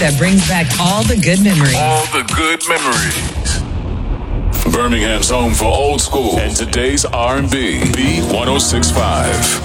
that brings back all the good memories. All the good memories. Birmingham's home for old school and today's R&B. B1065.